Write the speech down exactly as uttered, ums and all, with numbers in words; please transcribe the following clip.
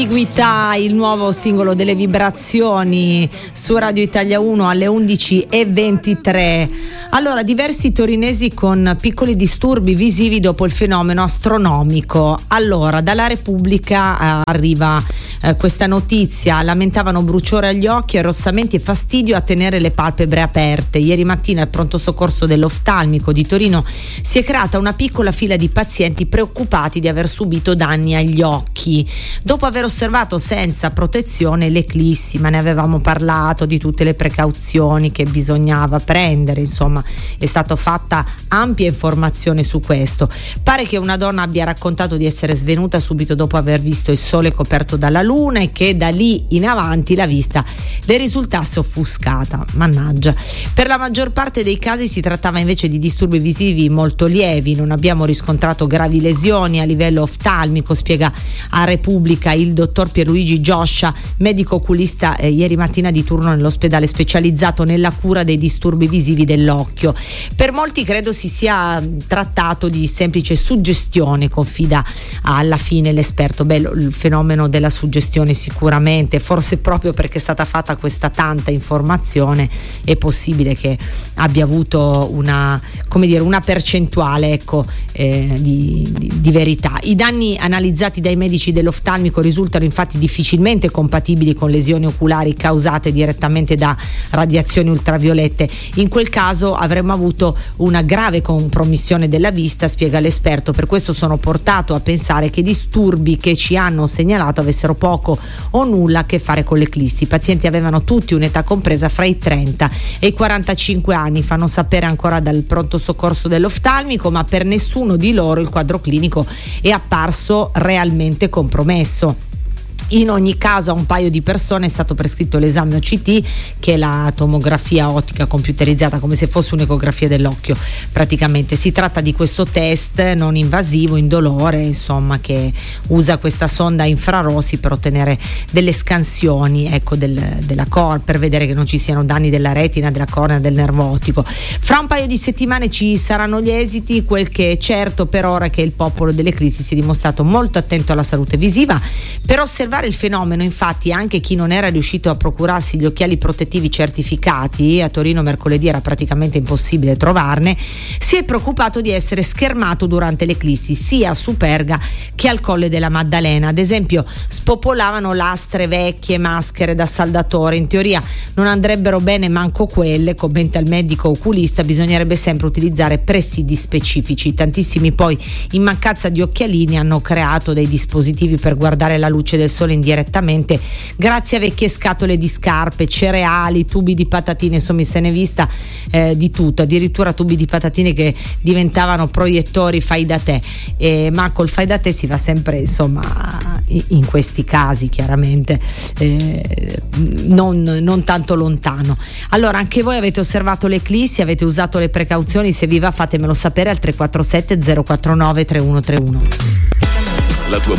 Ambiguità, il nuovo singolo delle Vibrazioni su Radio Italia uno alle undici e ventitré. Allora, diversi torinesi con piccoli disturbi visivi dopo il fenomeno astronomico. Allora, dalla Repubblica eh, arriva eh, questa notizia: lamentavano bruciore agli occhi, arrossamenti e fastidio a tenere le palpebre aperte. Ieri mattina al pronto soccorso dell'oftalmico di Torino si è creata una piccola fila di pazienti preoccupati di aver subito danni agli occhi dopo aver osservato senza protezione l'eclissi, ma ne avevamo parlato di tutte le precauzioni che bisognava prendere, insomma è stata fatta ampia informazione su questo. Pare che una donna abbia raccontato di essere svenuta subito dopo aver visto il sole coperto dalla luna e che da lì in avanti la vista le risultasse offuscata. Mannaggia. Per la maggior parte dei casi si trattava invece di disturbi visivi molto lievi, non abbiamo riscontrato gravi lesioni a livello oftalmico, spiega a Repubblica il dottor Pierluigi Gioscia, medico oculista eh, ieri mattina di turno nell'ospedale specializzato nella cura dei disturbi visivi dell'occhio. Per molti credo si sia trattato di semplice suggestione, confida alla fine l'esperto. Beh, il fenomeno della suggestione sicuramente, forse proprio perché è stata fatta questa tanta informazione è possibile che abbia avuto una, come dire, una percentuale ecco eh, di, di, di verità. I danni analizzati dai medici dell'oftalmico risultano infatti difficilmente compatibili con lesioni oculari causate direttamente da radiazioni ultraviolette. In quel caso avremmo avuto una grave compromissione della vista, spiega l'esperto. Per questo sono portato a pensare che i disturbi che ci hanno segnalato avessero poco o nulla a che fare con l'eclissi. I pazienti avevano tutti un'età compresa fra i trenta e i quarantacinque anni, fanno sapere ancora dal pronto soccorso dell'oftalmico, ma per nessuno di loro il quadro clinico è apparso realmente compromesso. In ogni caso a un paio di persone è stato prescritto l'esame O C T, che è la tomografia ottica computerizzata, come se fosse un'ecografia dell'occhio praticamente. Si tratta di questo test non invasivo, indolore, insomma, che usa questa sonda infrarossi per ottenere delle scansioni ecco del, della cornea, per vedere che non ci siano danni della retina, della cornea, del nervo ottico. Fra un paio di settimane ci saranno gli esiti. Quel che è certo per ora è che il popolo dell'eclissi si è dimostrato molto attento alla salute visiva. Per osservare il fenomeno, infatti, anche chi non era riuscito a procurarsi gli occhiali protettivi certificati, a Torino mercoledì era praticamente impossibile trovarne, si è preoccupato di essere schermato durante l'eclissi sia a Superga che al Colle della Maddalena. Ad esempio spopolavano lastre vecchie, maschere da saldatore. In teoria non andrebbero bene manco quelle, commenta il medico oculista. Bisognerebbe sempre utilizzare presidi specifici. Tantissimi poi in mancanza di occhialini hanno creato dei dispositivi per guardare la luce del sole indirettamente grazie a vecchie scatole di scarpe, cereali, tubi di patatine, insomma se ne è vista eh, di tutto, addirittura tubi di patatine che diventavano proiettori fai da te, eh, ma col fai da te si va sempre insomma in questi casi chiaramente eh, non, non tanto lontano. Allora, anche voi avete osservato l'eclissi, avete usato le precauzioni? Se vi va fatemelo sapere al tre quattro sette zero quattro nove tre uno tre uno. La tua